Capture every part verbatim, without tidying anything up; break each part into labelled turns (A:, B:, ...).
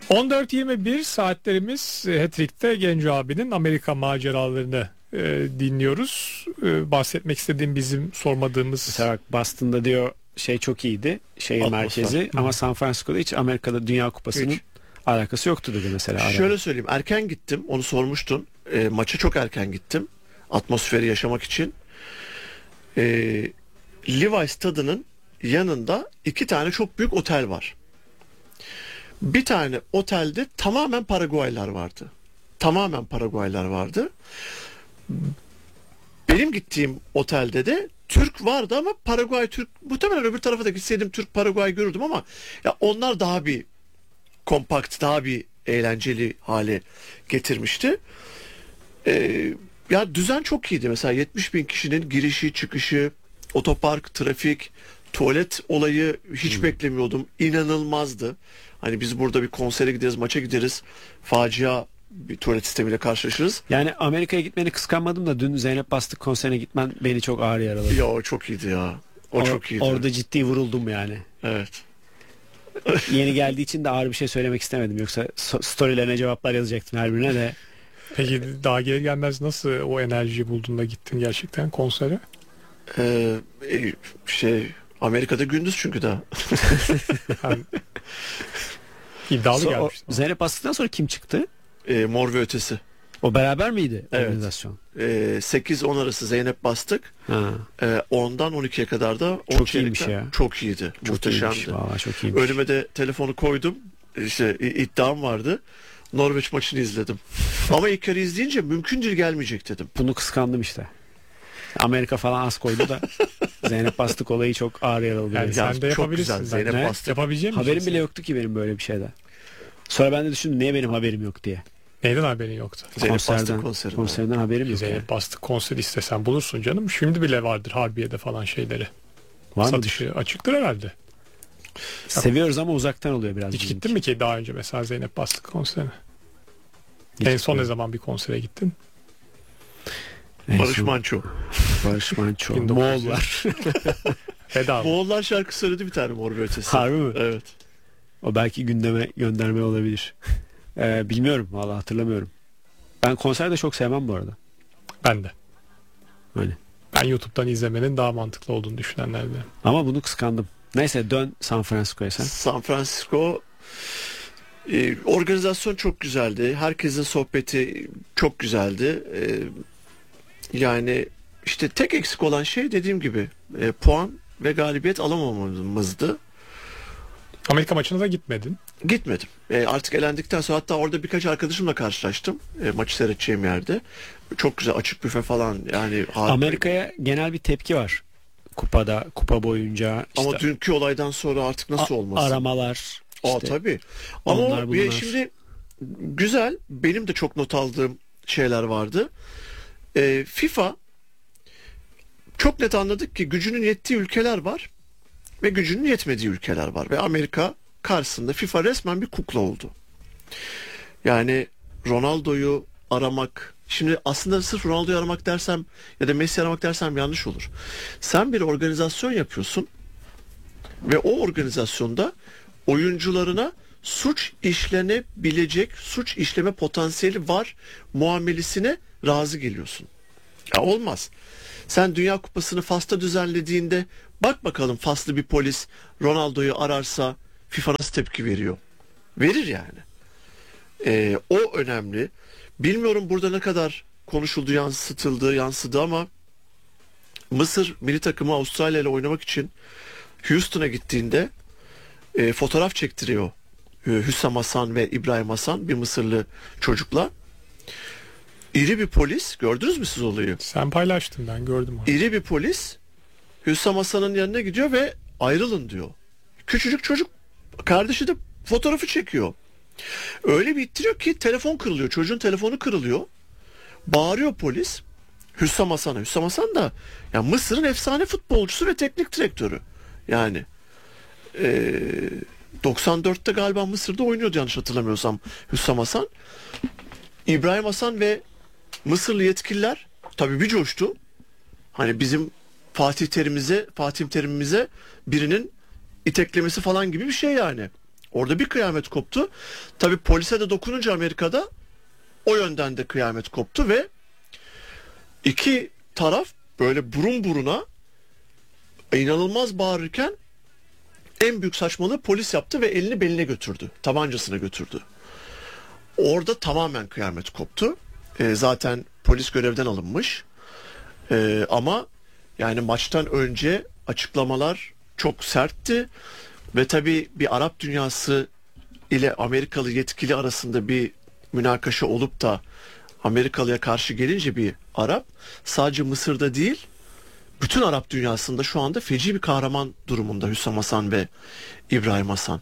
A: on dört yirmi bir saatlerimiz Hat-Trick'te Genco abinin Amerika maceralarını e, dinliyoruz. E, bahsetmek istediğim bizim sormadığımız.
B: Mesela bak, Boston'da diyor şey çok iyiydi, şehir
C: Atmosfer.
B: merkezi, ama San Francisco'da hiç Amerika'da Dünya Kupası'nın
C: Hiç.
B: alakası yoktu dedi mesela. Arada.
C: Şöyle söyleyeyim, erken gittim, onu sormuştun. E, maça çok erken gittim. Atmosferi yaşamak için. E, Levi Stadı'nın yanında iki tane çok büyük otel var. Bir tane otelde tamamen Paraguaylar vardı. Tamamen Paraguaylar vardı. Benim gittiğim otelde de Türk vardı ama Paraguay Türk, muhtemelen öbür tarafa da gitseydim Türk Paraguay görürdüm ama ya onlar daha bir kompakt, daha bir eğlenceli hale getirmişti. Ee, ya düzen çok iyiydi. Mesela yetmiş bin kişinin girişi, çıkışı, otopark, trafik, tuvalet olayı hiç hmm. beklemiyordum. İnanılmazdı. Hani biz burada bir konsere gideriz, maça gideriz. Facia bir tuvalet sistemiyle karşılaşırız.
B: Yani Amerika'ya gitmeni kıskanmadım da dün Zeynep Bastık konserine gitmen beni çok ağır yaraladı.
C: Ya o çok iyiydi ya. O, o çok iyiydi.
B: Orada ciddi vuruldum yani.
C: Evet.
B: Yeni geldiği için de ağır bir şey söylemek istemedim. Yoksa storylerine cevaplar yazacaktım her birine de.
A: Peki daha gelir gelmez nasıl o enerjiyi buldun da gittin gerçekten konsere?
C: Ee, şey Amerika'da gündüz çünkü daha.
A: Yani, iddialı
B: so,
A: gelmişti.
B: Zeynep Bastık'tan sonra kim çıktı?
C: Ee, Mor ve Ötesi.
B: O beraber miydi
C: evet.
B: organizasyon?
C: Ee, sekiz on arası Zeynep Bastık.
B: Ha.
C: Ee, ondan on ikiye kadar da
B: çok iyiymiş ya.
C: Çok iyiydi. Çok muhteşemdi.
B: Iyiymiş, vallahi çok iyiymiş.
C: Önüme de telefonu koydum. İşte iddiam vardı. Norveç maçını izledim. Ama ilk kere izleyince mümkün değil gelmeyecek dedim.
B: Bunu kıskandım işte. Amerika falan az koydu da Zeynep Bastık olayı çok ağır yaralı.
A: Yani sen de yapabilirsin.
C: Zeynep Bastık.
A: Yapabileceğim
B: haberim
A: şey
B: bile yoktu ki benim böyle bir şeyden. Sonra ben de düşündüm niye benim haberim yok diye.
A: Neyden haberin yoktu?
C: Zeynep
B: konserden,
C: Bastık konserinden.
B: Konserden haberim yok.
A: Zeynep
B: yani.
A: Bastık konseri istesen bulursun canım. Şimdi bile vardır Harbiye'de falan şeyleri. Var satışı mıdır? Açıktır herhalde.
B: Seviyoruz ama uzaktan oluyor biraz.
A: Hiç gittin mi ki daha önce mesela Zeynep Bastık konserine? Hiç en son mi? Ne zaman bir konsere gittin?
B: En
C: Barış
B: son...
C: Manço.
B: Barış Manço. Moğollar.
A: Bedava.
C: Moğollar şarkı söyledi bir tane Mor ve Ötesi.
B: Harbi mi?
C: Evet.
B: O belki gündeme gönderme olabilir. Ee, bilmiyorum vallahi hatırlamıyorum. Ben konser de çok sevmem bu arada.
A: Ben de.
B: Öyle.
A: Ben YouTube'dan izlemenin daha mantıklı olduğunu düşünenlerden.
B: Ama bunu kıskandım. Neyse dön San Francisco'ya sen.
C: San Francisco e, organizasyon çok güzeldi. Herkesin sohbeti çok güzeldi. E, yani işte tek eksik olan şey dediğim gibi e, puan ve galibiyet alamamamızdı.
A: Amerika maçına da gitmedin.
C: Gitmedim. E, artık elendikten sonra hatta orada birkaç arkadaşımla karşılaştım. E, maçı seyredeceğim yerde. Çok güzel açık büfe falan yani.
B: Amerika'ya genel bir tepki var. Kupada, kupa boyunca.
C: Ama
B: işte
C: dünkü olaydan sonra artık nasıl olmaz?
B: Aramalar.
C: Aa
B: işte
C: tabii. Ama o,
B: bunlar.
C: şimdi güzel. Benim de çok not aldığım şeyler vardı. E, FIFA çok net anladık ki gücünün yettiği ülkeler var ve gücünün yetmediği ülkeler var ve Amerika karşısında FIFA resmen bir kukla oldu. Yani Ronaldo'yu aramak, şimdi aslında sırf Ronaldo'yu aramak dersem ya da Messi aramak dersem yanlış olur. Sen bir organizasyon yapıyorsun ve o organizasyonda oyuncularına suç işlenebilecek, suç işleme potansiyeli var muamelesine razı geliyorsun. Ya olmaz. Sen Dünya Kupası'nı Fas'ta düzenlediğinde bak bakalım Faslı bir polis Ronaldo'yu ararsa FIFA nasıl tepki veriyor? Verir yani. Ee, o önemli. Bilmiyorum burada ne kadar konuşuldu, yansıtıldı, yansıdı ama Mısır milli takımı Avustralya ile oynamak için Houston'a gittiğinde e, fotoğraf çektiriyor e, Hüsam Hasan ve İbrahim Hasan, bir Mısırlı çocukla. İri bir polis, gördünüz mü siz olayı?
A: Sen paylaştın, ben gördüm onu.
C: İri bir polis Hüsam Hasan'ın yanına gidiyor ve ayrılın diyor. Küçücük çocuk, kardeşi de fotoğrafı çekiyor. Öyle bir ittiriyor ki telefon kırılıyor. Çocuğun telefonu kırılıyor. Bağırıyor polis Hüsam Hasan'a. Hüsam Hasan da ya Mısır'ın efsane futbolcusu ve teknik direktörü. Yani ee, doksan dörtte galiba Mısır'da oynuyordu yanlış hatırlamıyorsam Hüsam Hasan. İbrahim Hasan ve Mısırlı yetkililer tabii bir coştu. Hani bizim Fatih Terim'imize, Fatih Terim'imize birinin iteklemesi falan gibi bir şey yani. Orada bir kıyamet koptu. Tabii polise de dokununca Amerika'da o yönden de kıyamet koptu ve iki taraf böyle burun buruna inanılmaz bağırırken en büyük saçmalığı polis yaptı ve elini beline götürdü. Tabancasına götürdü. Orada tamamen kıyamet koptu. E, zaten polis görevden alınmış. E, ama yani maçtan önce açıklamalar çok sertti. Ve tabii bir Arap dünyası ile Amerikalı yetkili arasında bir münakaşa olup da Amerikalıya karşı gelince bir Arap, sadece Mısır'da değil bütün Arap dünyasında şu anda feci bir kahraman durumunda Hüsam Hasan ve İbrahim Hasan.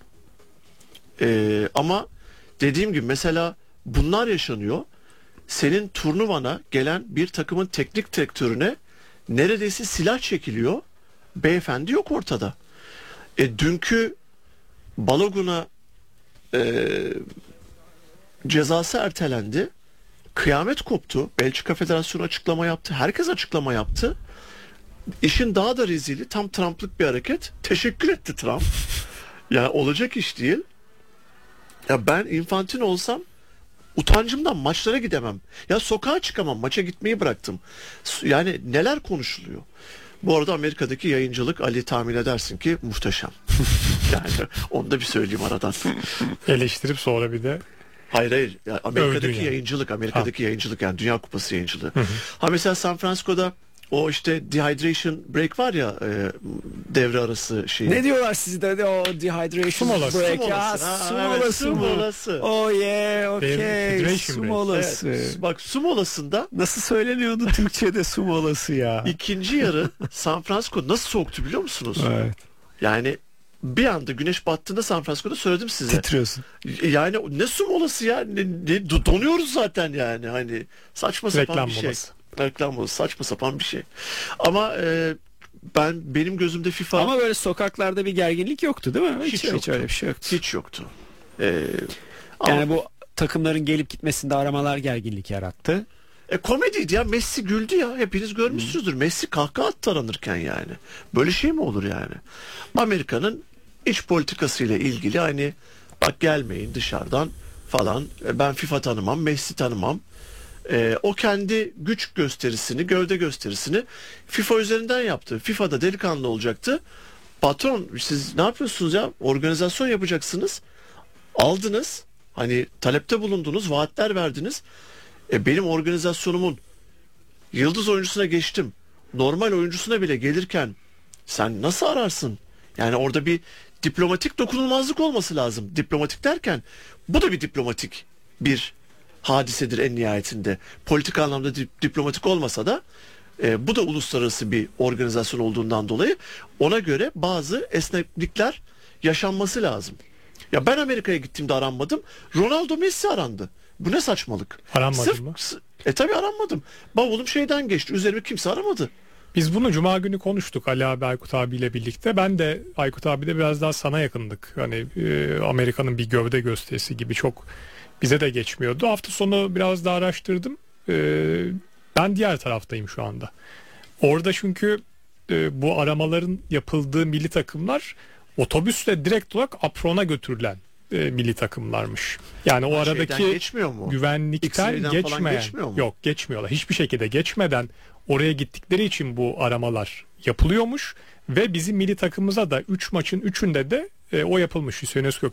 C: Ee, ama dediğim gibi mesela bunlar yaşanıyor. Senin turnuvana gelen bir takımın teknik direktörüne neredeyse silah çekiliyor. Beyefendi yok ortada. E, dünkü Balogun'a e, cezası ertelendi. Kıyamet koptu. Belçika Federasyonu açıklama yaptı. Herkes açıklama yaptı. İşin daha da rezili, tam Trump'lık bir hareket. Teşekkür etti Trump. Yani olacak iş değil. Ya ben Infantino olsam utancımdan maçlara gidemem. Ya sokağa çıkamam. Maça gitmeyi bıraktım. Yani neler konuşuluyor. Bu arada Amerika'daki yayıncılık, Ali, tahmin edersin ki muhteşem. Yani onu da bir söyleyeyim aradan.
A: Eleştirip sonra bir de
C: Hayır hayır. Yani Amerika'daki
A: yani.
C: yayıncılık, Amerika'daki
A: Ha.
C: yayıncılık yani Dünya Kupası yayıncılığı.
A: Hı hı.
C: Ha mesela San Francisco'da o işte dehydration break var ya, e, devre arası şey.
B: Ne diyorlar sizde de o dehydration
A: Su molası.
B: break
C: Su
B: ya?
C: molası. Ha,
B: Su
C: evet,
B: molası
C: su
B: mı?
C: molası.
B: Oh yeah, okay.
A: Dehydration
B: Su
A: break.
B: molası.
C: Evet, bak su molasında
B: Nasıl söyleniyordu Türkçe'de su molası ya?
C: ikinci yarı San Francisco nasıl soğuktu biliyor musunuz?
B: Evet.
C: Yani bir anda güneş battığında San Francisco'da söyledim size.
B: Titriyorsun.
C: Yani ne su molası ya? Ne, ne- donuyoruz zaten yani. Hani saçma sapan
A: reklam
C: bir şey.
A: molası.
C: Reklam molası. Saçma sapan bir şey. Ama e, ben benim gözümde FIFA
B: Ama böyle sokaklarda bir gerginlik yoktu değil mi?
C: Hiç
B: Hiç, hiç,
C: yoktu.
B: öyle bir şey yoktu.
C: hiç yoktu. E, ama,
B: Yani bu takımların gelip gitmesinde aramalar gerginlik yarattı.
C: e, komediydi ya. Messi güldü ya. Hepiniz görmüşsünüzdür. Messi kahkaha attı aranırken yani. Böyle şey mi olur yani? Amerika'nın iç politikasıyla ilgili hani bak gelmeyin dışarıdan falan. E, ben FIFA tanımam, Messi tanımam. E, o kendi güç gösterisini, gövde gösterisini FIFA üzerinden yaptı. FIFA'da delikanlı olacaktı. Patron siz ne yapıyorsunuz ya? Organizasyon yapacaksınız. Aldınız. Hani talepte bulundunuz, vaatler verdiniz. E, benim organizasyonumun yıldız oyuncusuna geçtim. Normal oyuncusuna bile gelirken sen nasıl ararsın? Yani orada bir diplomatik dokunulmazlık olması lazım. Diplomatik derken bu da bir diplomatik bir hadisedir en nihayetinde. Politik anlamda dip- diplomatik olmasa da e, bu da uluslararası bir organizasyon olduğundan dolayı ona göre bazı esneklikler yaşanması lazım. Ya ben Amerika'ya gittiğimde aranmadım. Ronaldo, Messi arandı. Bu ne saçmalık?
A: Aranmadın
C: Sırf,
A: mı?
C: s- E tabi aranmadım. Bavulum şeyden geçti. Üzerime kimse aramadı.
A: Biz bunu Cuma günü konuştuk Ali abi, Aykut abiyle birlikte. Ben de Aykut abi de biraz daha sana yakındık. Hani e, Amerika'nın bir gövde gösterisi gibi çok bize de geçmiyordu. Hafta sonu biraz daha araştırdım. E, ben diğer taraftayım şu anda. Orada çünkü e, bu aramaların yapıldığı milli takımlar otobüsle direkt olarak aprona götürülen e, milli takımlarmış. Yani o
C: Şeyden
A: aradaki
C: geçmiyor mu?
A: güvenlikten
C: X-ray'den falan
A: geçmeyen,
C: geçmiyor mu?
A: yok geçmiyorlar. Hiçbir şekilde geçmeden oraya gittikleri için bu aramalar yapılıyormuş ve bizim milli takımımıza da üç maçın üçünde de e, o yapılmış. Hüseyin Özkök